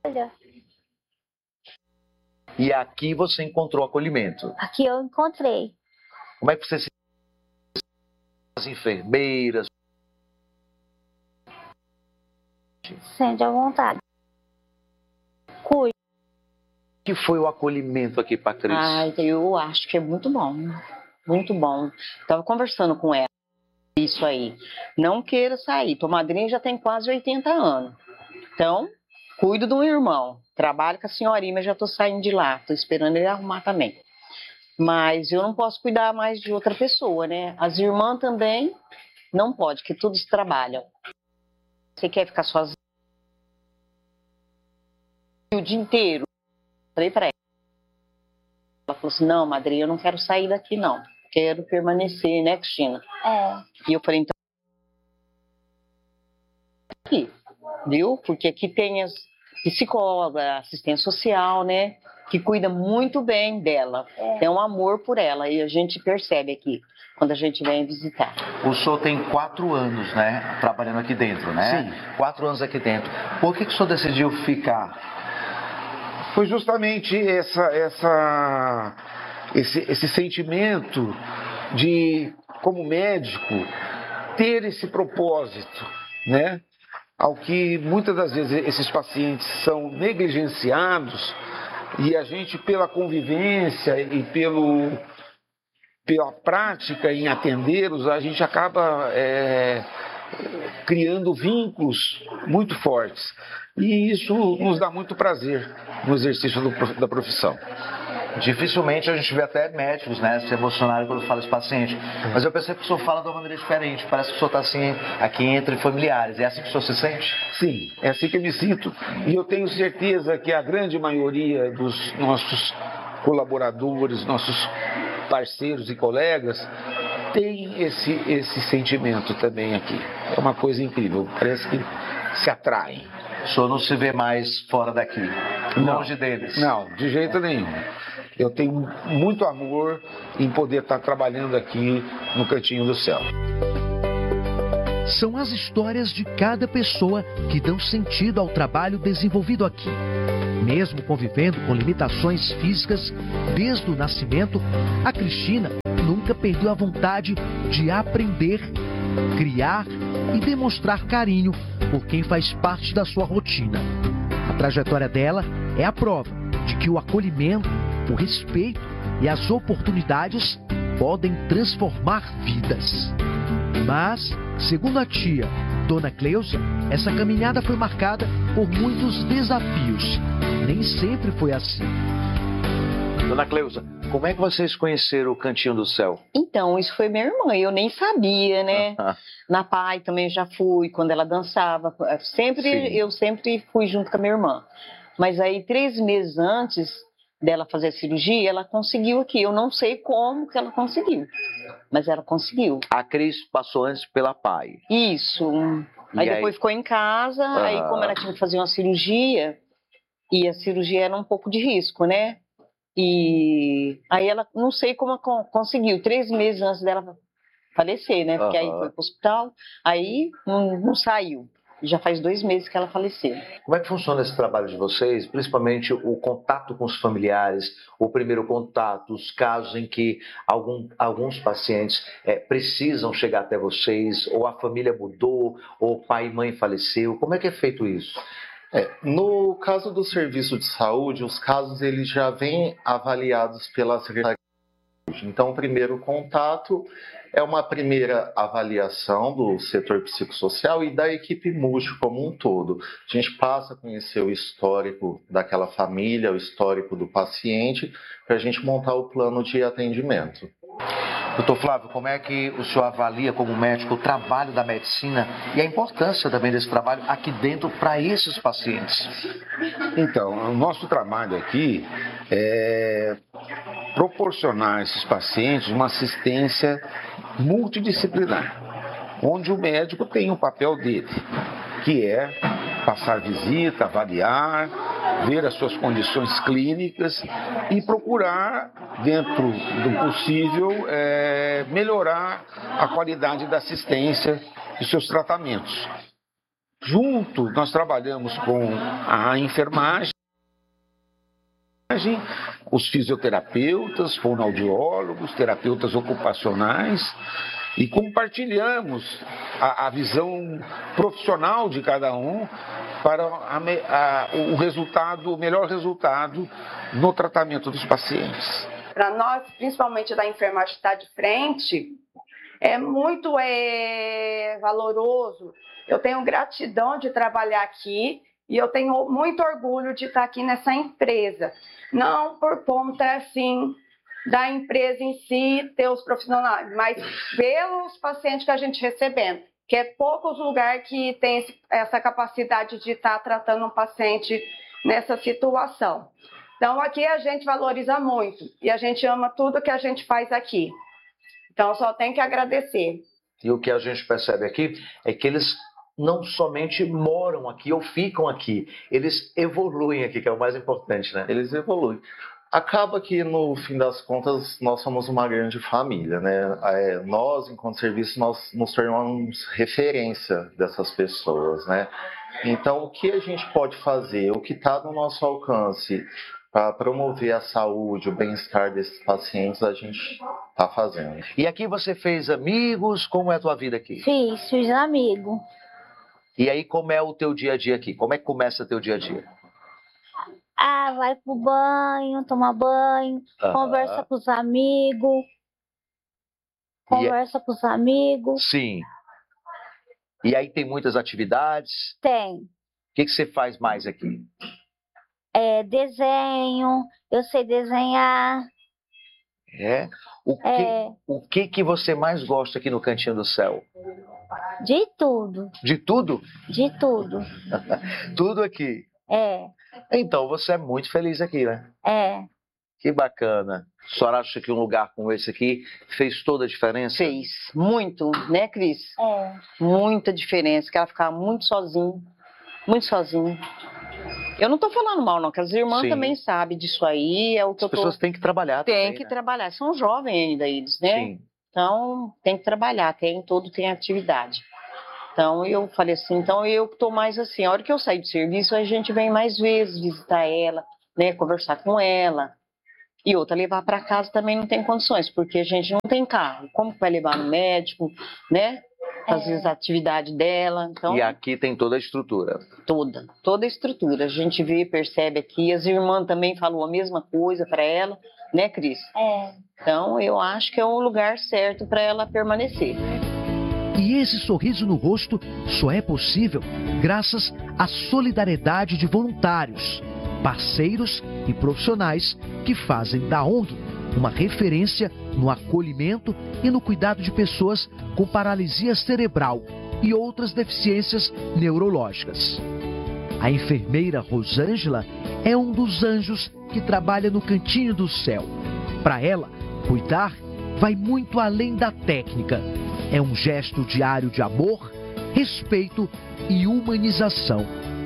Olha, E aqui você encontrou acolhimento. aqui eu encontrei. Como é que você se... As enfermeiras? Sente à vontade. Cuide. Que foi o acolhimento aqui para Cris? Eu acho que é muito bom. Muito bom. Estava conversando com ela. Isso aí. Não queira sair. Tua madrinha já tem quase 80 anos. Então, cuido do irmão. Trabalho com a senhorinha, mas já estou saindo de lá. Estou esperando ele arrumar também. Mas eu não posso cuidar mais de outra pessoa, né? As irmãs também não pode, que todos trabalham. Você quer ficar sozinho o dia inteiro? Falei para ela. Ela falou assim, não, madrinha, eu não quero sair daqui, não. Quero permanecer, né, Cristina? É. E eu falei, então, aqui, viu? Porque aqui tem as psicólogas, assistente social, né? Que cuida muito bem dela. Tem um amor por ela e a gente percebe aqui, quando a gente vem visitar. O senhor tem 4 anos, né, trabalhando aqui dentro, né? Sim. 4 anos aqui dentro. Por que o senhor decidiu ficar? Foi justamente esse sentimento de, como médico, ter esse propósito, né? Ao que muitas das vezes esses pacientes são negligenciados e a gente, pela convivência e pela prática em atendê-los, a gente acaba criando vínculos muito fortes. E isso nos dá muito prazer no exercício da profissão. Dificilmente a gente vê até médicos, né, se emocionarem quando fala esse paciente. Mas eu percebo que o senhor fala de uma maneira diferente. Parece que o senhor está assim, aqui entre familiares. É assim que o senhor se sente? Sim, é assim que eu me sinto. E eu tenho certeza que a grande maioria dos nossos colaboradores, nossos parceiros e colegas, tem esse sentimento também aqui. É uma coisa incrível. Parece que se atraem. O senhor não se vê mais fora daqui, longe deles? Não, de jeito nenhum. Eu tenho muito amor em poder estar trabalhando aqui no Cantinho do Céu. São as histórias de cada pessoa que dão sentido ao trabalho desenvolvido aqui. Mesmo convivendo com limitações físicas desde o nascimento, a Cristina nunca perdeu a vontade de aprender, criar e demonstrar carinho por quem faz parte da sua rotina. A trajetória dela é a prova de que o acolhimento, o respeito e as oportunidades podem transformar vidas. Mas, segundo a tia, Dona Cleusa, essa caminhada foi marcada por muitos desafios. Nem sempre foi assim. Dona Cleusa, como é que vocês conheceram o Cantinho do Céu? Então, isso foi minha irmã, eu nem sabia, né? Na PAI também já fui, quando ela dançava. Eu sempre fui junto com a minha irmã. Mas aí, 3 meses antes dela fazer a cirurgia, ela conseguiu aqui. Eu não sei como que ela conseguiu, mas ela conseguiu. A Cris passou antes pela PAI. Isso. Aí depois ficou em casa, aí como ela tinha que fazer uma cirurgia, e a cirurgia era um pouco de risco, né? E aí ela, não sei como ela conseguiu, 3 meses antes dela falecer, né? Porque aí foi pro hospital, aí não saiu. Já faz 2 meses que ela faleceu. Como é que funciona esse trabalho de vocês, principalmente o contato com os familiares, o primeiro contato, os casos em que alguns pacientes precisam chegar até vocês, ou a família mudou, ou pai e mãe faleceu, como é que é feito isso? No caso do serviço de saúde, os casos eles já vêm avaliados pelas secretarias. Então, o primeiro contato é uma primeira avaliação do setor psicossocial e da equipe multi como um todo. A gente passa a conhecer o histórico daquela família, o histórico do paciente, para a gente montar o plano de atendimento. Doutor Flávio, como é que o senhor avalia como médico o trabalho da medicina e a importância também desse trabalho aqui dentro para esses pacientes? Então, o nosso trabalho aqui é proporcionar a esses pacientes uma assistência multidisciplinar, onde o médico tem o papel dele, que é passar visita, avaliar, ver as suas condições clínicas e procurar, dentro do possível, melhorar a qualidade da assistência e seus tratamentos. Junto, nós trabalhamos com a enfermagem, os fisioterapeutas, fonoaudiólogos, terapeutas ocupacionais, e compartilhamos a visão profissional de cada um para o melhor resultado no tratamento dos pacientes. Para nós, principalmente da enfermagem que está de frente, é muito valoroso. Eu tenho gratidão de trabalhar aqui e eu tenho muito orgulho de estar aqui nessa empresa. Não por conta, assim, da empresa em si, ter os profissionais, mas pelos pacientes que a gente recebendo, que é poucos lugares que tem essa capacidade de estar tratando um paciente nessa situação. Então, aqui a gente valoriza muito e a gente ama tudo que a gente faz aqui. Então, só tem que agradecer. E o que a gente percebe aqui é que eles não somente moram aqui ou ficam aqui, eles evoluem aqui, que é o mais importante, né? Eles evoluem. Acaba que, no fim das contas, nós somos uma grande família, né? Nós, enquanto serviço, nós nos tornamos referência dessas pessoas, né? Então, o que a gente pode fazer, o que está no nosso alcance para promover a saúde, o bem-estar desses pacientes, a gente está fazendo. E aqui você fez amigos? Como é a tua vida aqui? Fiz amigo. E aí, como é o teu dia a dia aqui? Como é que começa o teu dia a dia? Ah, vai pro banho, toma banho, conversa com os amigos. Conversa com os amigos. Sim. E aí tem muitas atividades? Tem. O que você faz mais aqui? Desenho, eu sei desenhar. O que você mais gosta aqui no Cantinho do Céu? De tudo. De tudo? De tudo. Tudo aqui? Então, você é muito feliz aqui, né? Que bacana. A senhora acha que um lugar como esse aqui fez toda a diferença? Fez. Muito, né, Cris? Muita diferença, que ela ficava muito sozinha. Muito sozinha. Eu não tô falando mal, não, que as irmãs também sabem disso aí. É o que as pessoas têm que trabalhar também. Tem que né? trabalhar. São jovens ainda eles, né? Sim. Então, tem que trabalhar. Tudo tem atividade. Então, eu falei assim, então eu tô mais assim, a hora que eu sair do serviço, a gente vem mais vezes visitar ela, né? Conversar com ela. E outra, levar para casa também não tem condições, porque a gente não tem carro. Como que vai levar no médico, né? Fazer as atividades dela. Então, e aqui tem toda a estrutura. Toda a estrutura. A gente vê, percebe aqui. As irmãs também falam a mesma coisa para ela, né, Cris? Então, eu acho que é o lugar certo para ela permanecer. E esse sorriso no rosto só é possível graças à solidariedade de voluntários, parceiros e profissionais que fazem da ONG uma referência no acolhimento e no cuidado de pessoas com paralisia cerebral e outras deficiências neurológicas. A enfermeira Rosângela é um dos anjos que trabalha no Cantinho do Céu. Para ela, cuidar vai muito além da técnica. É um gesto diário de amor, respeito e humanização.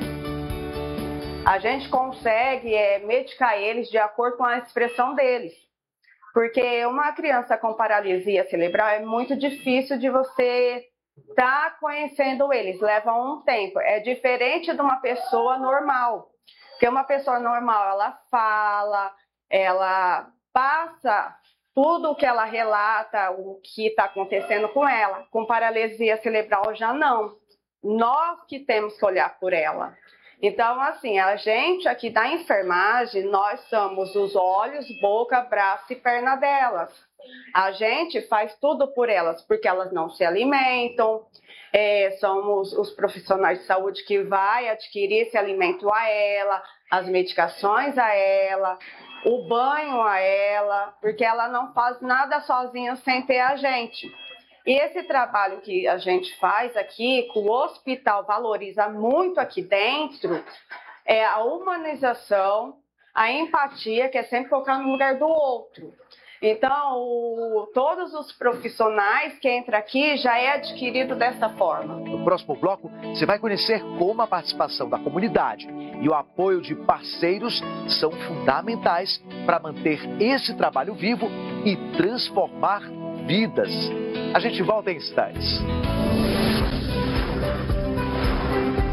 A gente consegue medicar eles de acordo com a expressão deles. Porque uma criança com paralisia cerebral é muito difícil de você estar conhecendo eles, leva um tempo. É diferente de uma pessoa normal. Porque uma pessoa normal, ela fala, ela passa tudo o que ela relata, o que está acontecendo com ela. Com paralisia cerebral já não. Nós que temos que olhar por ela. Então, assim, a gente aqui da enfermagem, nós somos os olhos, boca, braço e perna delas. A gente faz tudo por elas, porque elas não se alimentam. Somos os profissionais de saúde que vai adquirir esse alimento a ela, as medicações a ela, o banho a ela, porque ela não faz nada sozinha sem ter a gente. E esse trabalho que a gente faz aqui, que o hospital valoriza muito aqui dentro, é a humanização, a empatia, que é sempre colocar no lugar do outro. Então, todos os profissionais que entram aqui já é adquirido dessa forma. No próximo bloco, você vai conhecer como a participação da comunidade e o apoio de parceiros são fundamentais para manter esse trabalho vivo e transformar vidas. A gente volta em instantes.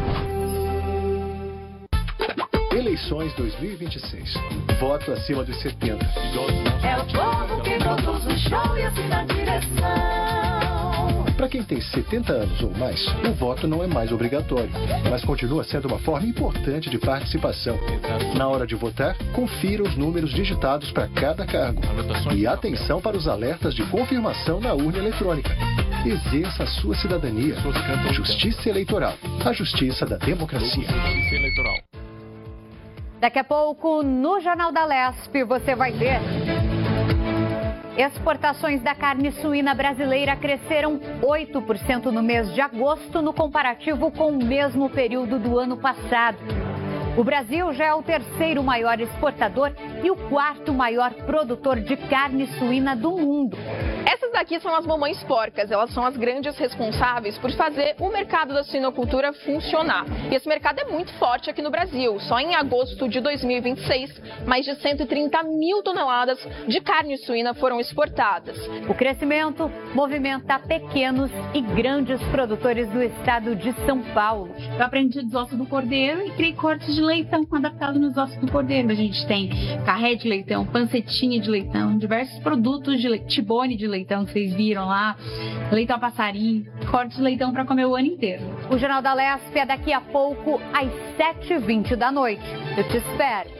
Eleições 2026. Voto acima dos 70. É o povo que produz o show e assim na direção. Para quem tem 70 anos ou mais, o voto não é mais obrigatório, mas continua sendo uma forma importante de participação. Na hora de votar, confira os números digitados para cada cargo. E atenção para os alertas de confirmação na urna eletrônica. Exerça a sua cidadania. Justiça Eleitoral. A justiça da democracia. Daqui a pouco, no Jornal da Lesp, você vai ver. Exportações da carne suína brasileira cresceram 8% no mês de agosto, no comparativo com o mesmo período do ano passado. O Brasil já é o terceiro maior exportador e o quarto maior produtor de carne suína do mundo. Essas daqui são as mamães porcas, elas são as grandes responsáveis por fazer o mercado da suinocultura funcionar. E esse mercado é muito forte aqui no Brasil. Só em agosto de 2026, mais de 130 mil toneladas de carne suína foram exportadas. O crescimento movimenta pequenos e grandes produtores do estado de São Paulo. Eu aprendi dos ossos do cordeiro e criei cortes de leitão adaptados nos ossos do cordeiro. A gente tem carré de leitão, pancetinha de leitão, diversos produtos de tibone de leitão que vocês viram lá, leitão a passarinho, corte de leitão para comer o ano inteiro. O Jornal da Lesp é daqui a pouco às 7h20 da noite. Eu te espero.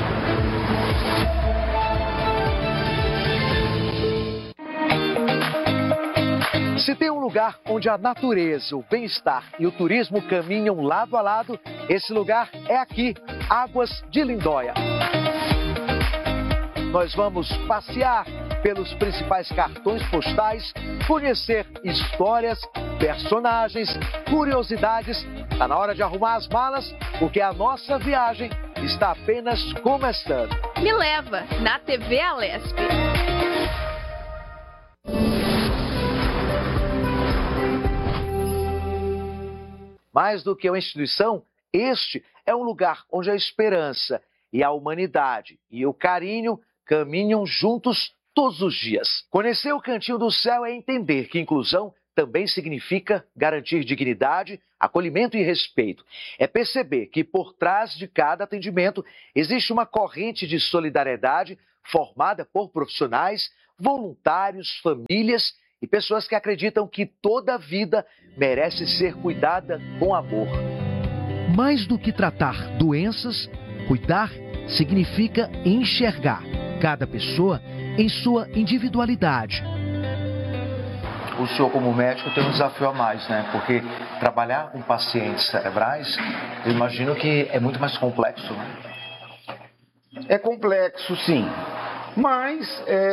Se tem um lugar onde a natureza, o bem-estar e o turismo caminham lado a lado, esse lugar é aqui, Águas de Lindóia. Nós vamos passear pelos principais cartões postais, conhecer histórias, personagens, curiosidades. Está na hora de arrumar as malas, porque a nossa viagem está apenas começando. Me leva na TV Alesp. Mais do que uma instituição, este é um lugar onde a esperança e a humanidade e o carinho caminham juntos todos os dias. Conhecer o Cantinho do Céu é entender que inclusão também significa garantir dignidade, acolhimento e respeito. É perceber que por trás de cada atendimento existe uma corrente de solidariedade formada por profissionais, voluntários, famílias e pessoas que acreditam que toda vida merece ser cuidada com amor. Mais do que tratar doenças, cuidar significa enxergar cada pessoa em sua individualidade. O senhor, como médico, tem um desafio a mais, né? Porque trabalhar com pacientes cerebrais, eu imagino que é muito mais complexo, né? É complexo, sim. Mas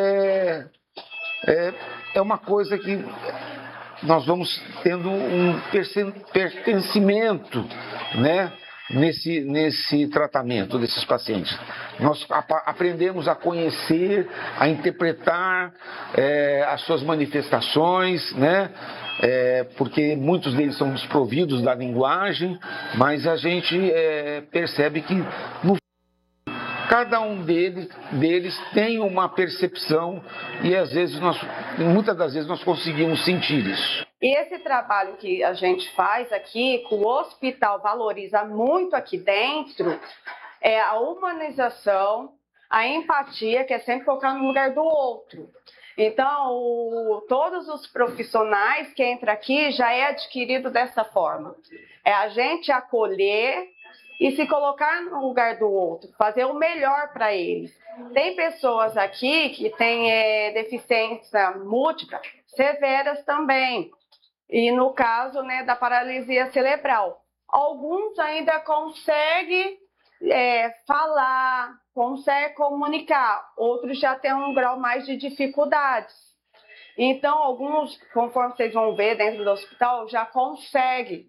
é uma coisa que nós vamos tendo um pertencimento, né, nesse tratamento desses pacientes. Nós aprendemos a conhecer, a interpretar as suas manifestações, né, porque muitos deles são desprovidos da linguagem, mas a gente percebe que cada um deles tem uma percepção e às vezes muitas das vezes nós conseguimos sentir isso. E esse trabalho que a gente faz aqui, que o hospital valoriza muito aqui dentro, é a humanização, a empatia, que é sempre colocar no lugar do outro. Então, todos os profissionais que entram aqui já é adquirido dessa forma. É a gente acolher e se colocar no lugar do outro, fazer o melhor para eles. Tem pessoas aqui que têm deficiência múltipla, severas também, e no caso, né, da paralisia cerebral. Alguns ainda conseguem falar, conseguem comunicar, outros já têm um grau mais de dificuldades. Então, alguns, conforme vocês vão ver dentro do hospital, já conseguem,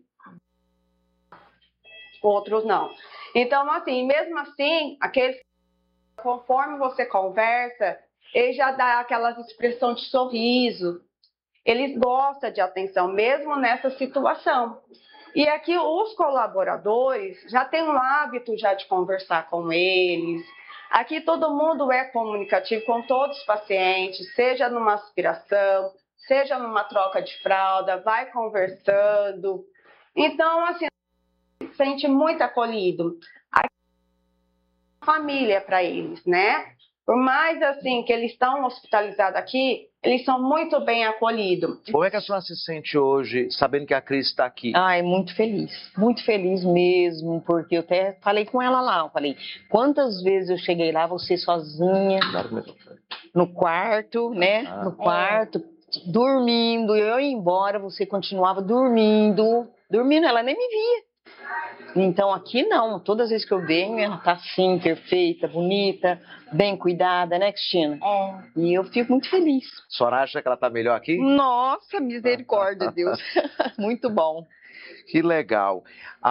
outros não. Então, assim, mesmo assim, aqueles, conforme você conversa, ele já dá aquela expressão de sorriso. Eles gostam de atenção, mesmo nessa situação. E aqui os colaboradores já têm um hábito já de conversar com eles. Aqui todo mundo é comunicativo com todos os pacientes, seja numa aspiração, seja numa troca de fralda, vai conversando. Então, assim, sente muito acolhido. família para eles, né? Por mais assim que eles estão hospitalizados aqui, eles são muito bem acolhidos. Como é que a senhora se sente hoje, sabendo que a Cris está aqui? Ai, muito feliz mesmo, porque eu até falei com ela lá, eu falei, quantas vezes eu cheguei lá, você sozinha, no quarto, né, no quarto, dormindo, eu ia embora, você continuava dormindo, ela nem me via. Então aqui não, todas as vezes que eu venho, ela tá assim, perfeita, bonita, bem cuidada, né, Cristina? E eu fico muito feliz. A senhora acha que ela está melhor aqui? Nossa, misericórdia, Deus. Muito bom. Que legal.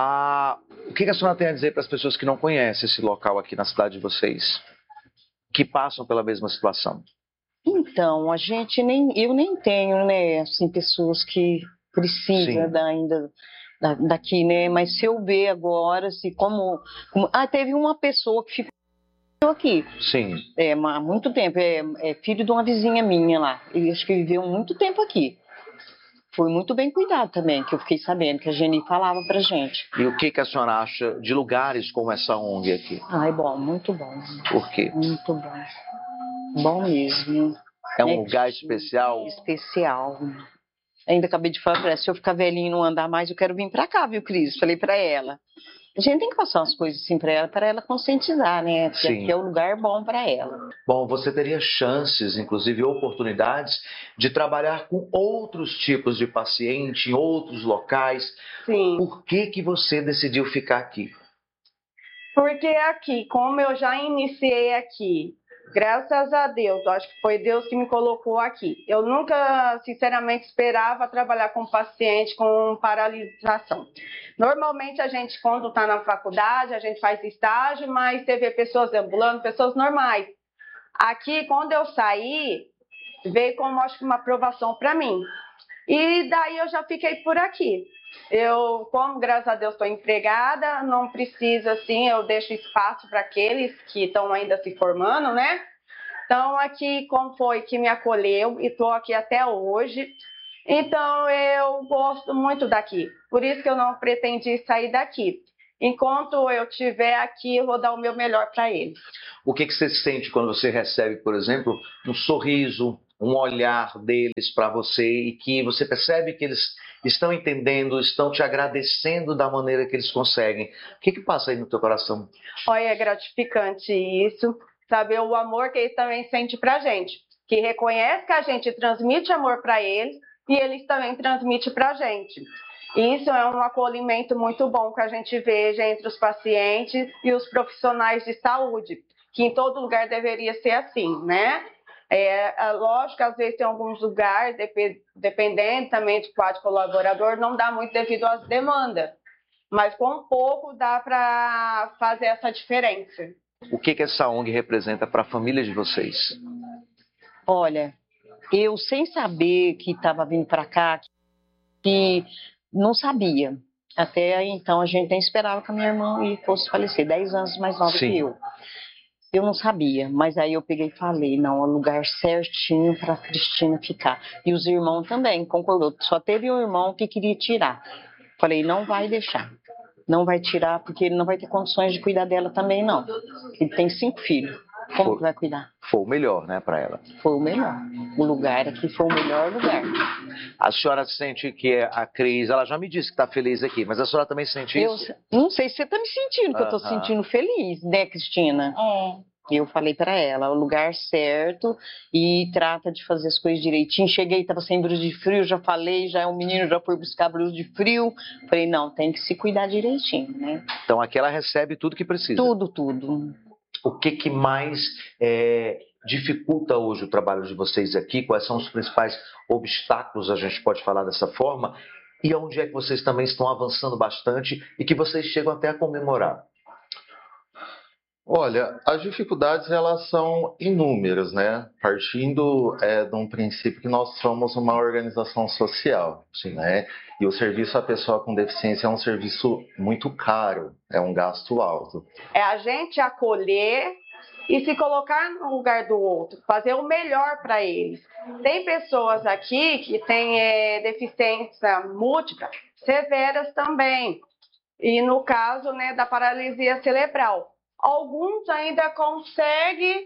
O que a senhora tem a dizer para as pessoas que não conhecem esse local aqui na cidade de vocês? Que passam pela mesma situação? Então, eu nem tenho, né, assim, pessoas que precisam ainda daqui, né, mas se eu ver agora, se teve uma pessoa que ficou aqui. Sim. Há muito tempo, é filho de uma vizinha minha lá, ele acho que viveu muito tempo aqui. Foi muito bem cuidado também, que eu fiquei sabendo, que a Geni falava pra gente. E o que a senhora acha de lugares como essa ONG aqui? Ai, bom, muito bom. Por quê? Muito bom. Bom mesmo. É um lugar especial? Especial. Ainda acabei de falar pra ela, se eu ficar velhinho e não andar mais, eu quero vir pra cá, viu, Cris? Falei pra ela. A gente tem que passar umas coisas assim pra ela conscientizar, né? Porque aqui é um lugar bom pra ela. Bom, você teria chances, inclusive oportunidades, de trabalhar com outros tipos de paciente, em outros locais. Sim. Por que você decidiu ficar aqui? Porque aqui, como eu já iniciei aqui, graças a Deus, acho que foi Deus que me colocou aqui. Eu nunca, sinceramente, esperava trabalhar com paciente com paralisação. Normalmente, a gente, quando está na faculdade, a gente faz estágio, mas você vê pessoas ambulando, pessoas normais. Aqui, quando eu saí, veio como, acho que, uma aprovação para mim. E daí eu já fiquei por aqui. Eu, como graças a Deus estou empregada, não preciso assim, eu deixo espaço para aqueles que estão ainda se formando, né? Então aqui, como foi que me acolheu e estou aqui até hoje, então eu gosto muito daqui. Por isso que eu não pretendi sair daqui. Enquanto eu estiver aqui, eu vou dar o meu melhor para eles. O que você sente quando você recebe, por exemplo, um sorriso, um olhar deles para você e que você percebe que eles estão entendendo, estão te agradecendo da maneira que eles conseguem? O que passa aí no teu coração? Olha, é gratificante isso, saber o amor que eles também sentem pra gente, que reconhece que a gente transmite amor para eles e eles também transmitem pra gente. Isso é um acolhimento muito bom que a gente veja entre os pacientes e os profissionais de saúde, que em todo lugar deveria ser assim, né? Lógico que às vezes tem alguns lugares, dependendo também de quadro colaborador, não dá muito devido às demandas, mas com pouco dá para fazer essa diferença. O que essa ONG representa para a família de vocês? Olha, eu sem saber que estava vindo para cá, que não sabia. Até então a gente nem esperava que a minha irmã fosse falecer, 10 anos mais nova que eu. Eu não sabia, mas aí eu peguei e falei, não, é o lugar certinho para a Cristina ficar. E os irmãos também concordou, só teve um irmão que queria tirar. Falei, não vai deixar, não vai tirar, porque ele não vai ter condições de cuidar dela também, não. Ele tem 5 filhos, como que vai cuidar? Foi o melhor, né, para ela? Foi o melhor, o lugar aqui foi o melhor lugar. A senhora sente que a Cris, ela já me disse que está feliz aqui, mas a senhora também sente isso? Eu não sei se você está me sentindo, que eu estou sentindo feliz, né, Cristina? Eu falei para ela, o lugar certo e trata de fazer as coisas direitinho. Cheguei, estava sem blusa de frio, já falei, o menino já foi buscar blusa de frio. Falei, não, tem que se cuidar direitinho, né? Então aqui ela recebe tudo que precisa? Tudo. O que mais dificulta hoje o trabalho de vocês aqui? Quais são os principais obstáculos, a gente pode falar dessa forma? E onde é que vocês também estão avançando bastante e que vocês chegam até a comemorar? Olha, as dificuldades elas são inúmeras, né? Partindo de um princípio que nós somos uma organização social, né? E o serviço à pessoa com deficiência é um serviço muito caro, é um gasto alto. É a gente acolher e se colocar no lugar do outro, fazer o melhor para eles. Tem pessoas aqui que têm deficiência múltipla, severas também. E no caso, né, da paralisia cerebral. alguns ainda conseguem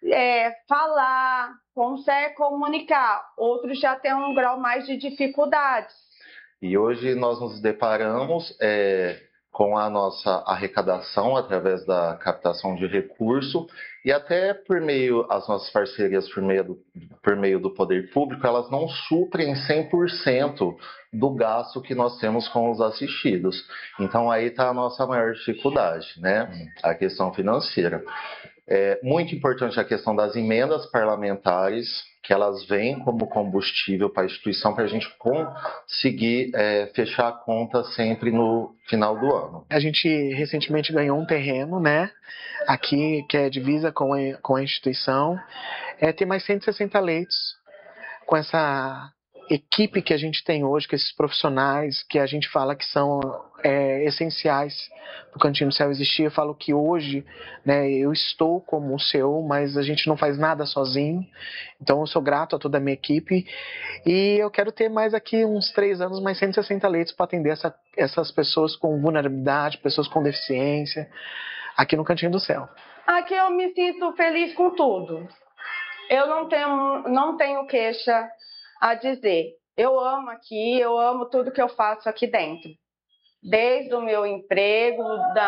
falar, conseguem comunicar, outros já têm um grau mais de dificuldades. E hoje nós nos deparamos com a nossa arrecadação através da captação de recurso e até por meio, as nossas parcerias por meio do poder público, elas não suprem 100% do gasto que nós temos com os assistidos. Então aí está a nossa maior dificuldade, né? A questão financeira. É muito importante a questão das emendas parlamentares, que elas vêm como combustível para a instituição, para a gente conseguir fechar a conta sempre no final do ano. A gente recentemente ganhou um terreno, né, aqui, que é divisa com a instituição. Tem mais 160 leitos, com essa equipe que a gente tem hoje, com esses profissionais que a gente fala que são essenciais para o Cantinho do Céu existir. Eu falo que hoje, né, eu estou como o CEO, mas a gente não faz nada sozinho. Então eu sou grato a toda a minha equipe e eu quero ter mais aqui uns 3 anos, mais 160 leitos para atender essas pessoas com vulnerabilidade, pessoas com deficiência, aqui no Cantinho do Céu. Aqui eu me sinto feliz com tudo. Eu não tenho queixa a dizer. Eu amo aqui, eu amo tudo que eu faço aqui dentro. Desde o meu emprego,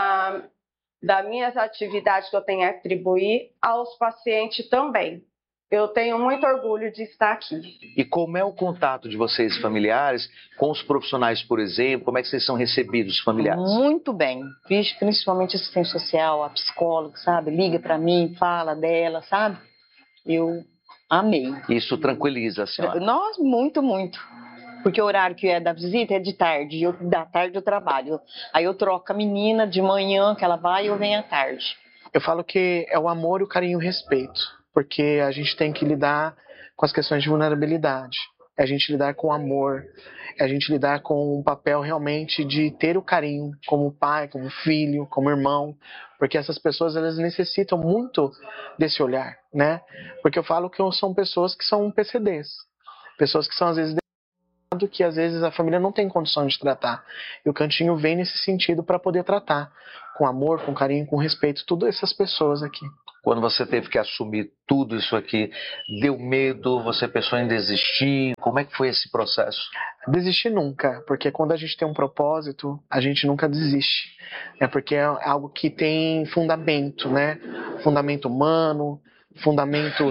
das minhas atividades que eu tenho a atribuir aos pacientes também. Eu tenho muito orgulho de estar aqui. E como é o contato de vocês, familiares, com os profissionais, por exemplo? Como é que vocês são recebidos, familiares? Muito bem. Principalmente assistente social, a psicóloga, sabe? Liga para mim, fala dela, sabe? Eu amei. Isso tranquiliza a senhora? Nós, muito, muito. Porque o horário que é da visita é de tarde, da tarde eu trabalho. Aí eu troco a menina de manhã, que ela vai, e eu venho à tarde. Eu falo que é o amor, o carinho e o respeito. Porque a gente tem que lidar com as questões de vulnerabilidade. É a gente lidar com amor. É a gente lidar com um papel realmente de ter o carinho como pai, como filho, como irmão. Porque essas pessoas, elas necessitam muito desse olhar, né? Porque eu falo que são pessoas que são PCDs. Pessoas que são, às vezes, que às vezes a família não tem condições de tratar. E o Cantinho vem nesse sentido para poder tratar com amor, com carinho, com respeito, todas essas pessoas aqui. Quando você teve que assumir tudo isso aqui, deu medo? Você pensou em desistir? Como é que foi esse processo? Desistir nunca, porque quando a gente tem um propósito, a gente nunca desiste. Porque é algo que tem fundamento, né? Fundamento humano, fundamento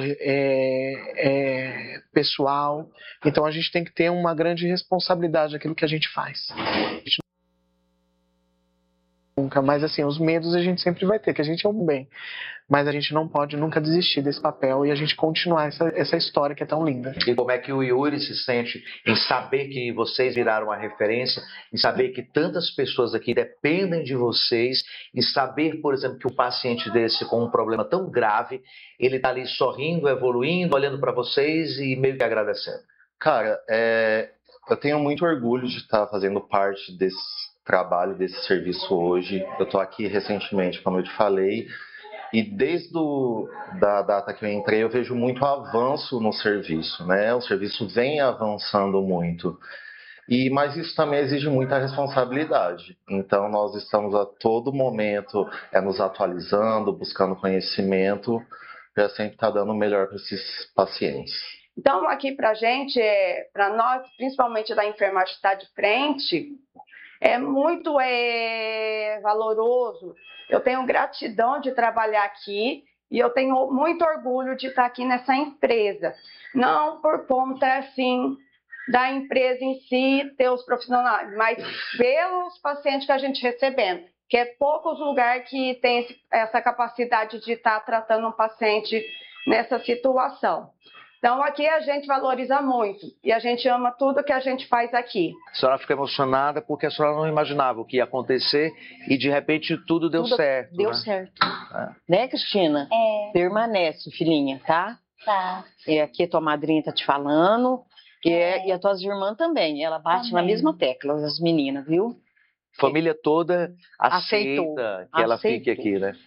pessoal. Então a gente tem que ter uma grande responsabilidade naquilo que a gente faz. Nunca, mas assim, os medos a gente sempre vai ter, que a gente é um bem. Mas a gente não pode nunca desistir desse papel e a gente continuar essa história que é tão linda. E como é que o Yuri se sente em saber que vocês viraram uma referência, em saber que tantas pessoas aqui dependem de vocês, em saber, por exemplo, que um paciente desse com um problema tão grave, ele está ali sorrindo, evoluindo, olhando para vocês e meio que agradecendo? Cara, eu tenho muito orgulho de estar fazendo parte desse trabalho, desse serviço hoje. Eu estou aqui recentemente, como eu te falei, e desde da data que eu entrei eu vejo muito avanço no serviço, né? O serviço vem avançando muito, mas isso também exige muita responsabilidade. Então nós estamos a todo momento nos atualizando, buscando conhecimento, para sempre estar dando o melhor para esses pacientes. Então aqui para a gente, para nós, principalmente da enfermagem que está de frente, é muito valoroso. Eu tenho gratidão de trabalhar aqui e eu tenho muito orgulho de estar aqui nessa empresa. Não por conta, assim, da empresa em si, ter os profissionais, mas pelos pacientes que a gente recebendo, que é poucos lugares que tem essa capacidade de estar tratando um paciente nessa situação. Então aqui a gente valoriza muito e a gente ama tudo que a gente faz aqui. A senhora fica emocionada porque a senhora não imaginava o que ia acontecer e de repente tudo deu certo. Deu certo. Né, Cristina? Permanece, filhinha, tá? Tá. E aqui a tua madrinha tá te falando e as tuas irmãs também. Ela bate na mesma tecla, as meninas, viu? Família toda aceita que ela fique aqui, né?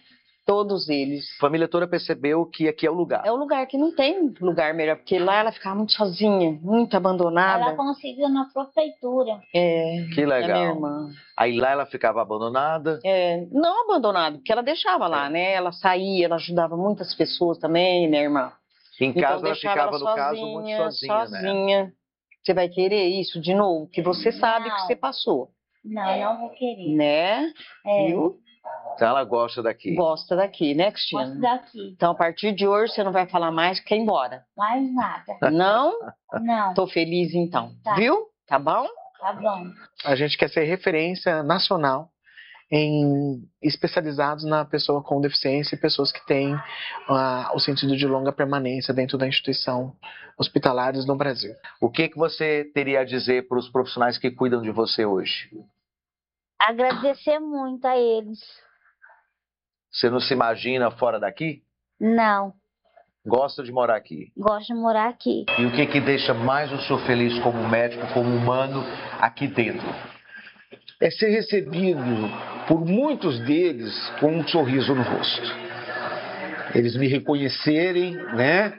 Todos eles. A família toda percebeu que aqui é o lugar. É o lugar que não tem lugar melhor, porque lá ela ficava muito sozinha, muito abandonada. Ela conseguiu na prefeitura. Que legal. É minha irmã. Aí lá ela ficava abandonada? Não abandonada, porque ela deixava lá, né? Ela saía, ela ajudava muitas pessoas também, minha irmã. Em casa então, ela ficava, no caso, muito sozinha, né? Você vai querer isso de novo? Que você sabe que você passou. Não vou querer. Né? Viu? Então ela gosta daqui. Gosta daqui, né, Cristina? Gosto daqui. Então, a partir de hoje, você não vai falar mais que quer ir embora. Mais nada. Não? Não. Tô feliz, então. Tá. Viu? Tá bom? Tá bom. A gente quer ser referência nacional em especializados na pessoa com deficiência e pessoas que têm o sentido de longa permanência dentro da instituição hospitalares no Brasil. O que você teria a dizer para os profissionais que cuidam de você hoje? Agradecer muito a eles. Você não se imagina fora daqui? Não. Gosta de morar aqui? Gosto de morar aqui. E o que deixa mais o senhor feliz como médico, como humano, aqui dentro? É ser recebido por muitos deles com um sorriso no rosto. Eles me reconhecerem, né?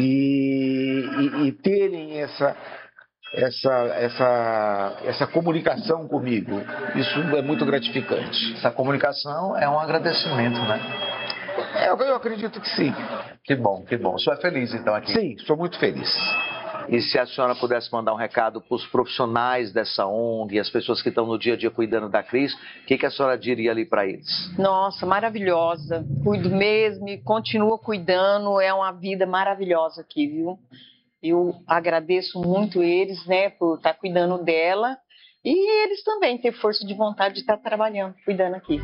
E terem essa comunicação comigo. Isso é muito gratificante. Essa comunicação é um agradecimento, né? Eu acredito que sim. Que bom, que bom. O senhor é feliz, então, aqui? Sim, sou muito feliz. E se a senhora pudesse mandar um recado para os profissionais dessa ONG, as pessoas que estão no dia a dia cuidando da Cris, o que a senhora diria ali para eles? Nossa, maravilhosa. Cuido mesmo e continuo cuidando. É uma vida maravilhosa aqui, viu? Eu agradeço muito eles, né, por estar cuidando dela. E eles também ter força de vontade de estar trabalhando, cuidando aqui.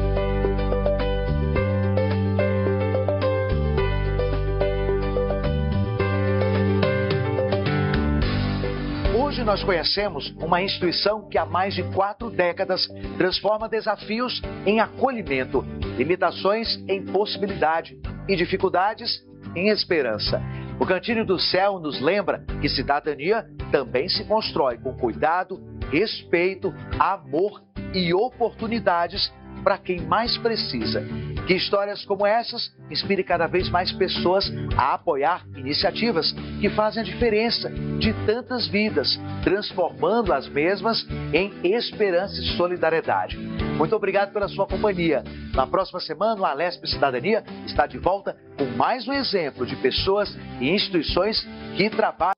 Hoje nós conhecemos uma instituição que há mais de 4 décadas transforma desafios em acolhimento, limitações em possibilidade e dificuldades em esperança. O Cantinho do Céu nos lembra que cidadania também se constrói com cuidado, respeito, amor e oportunidades para quem mais precisa. Que histórias como essas inspirem cada vez mais pessoas a apoiar iniciativas que fazem a diferença de tantas vidas, transformando as mesmas em esperança e solidariedade. Muito obrigado pela sua companhia. Na próxima semana, o Alesp Cidadania está de volta com mais um exemplo de pessoas e instituições que trabalham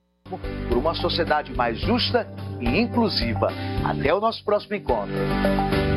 por uma sociedade mais justa e inclusiva. Até o nosso próximo encontro.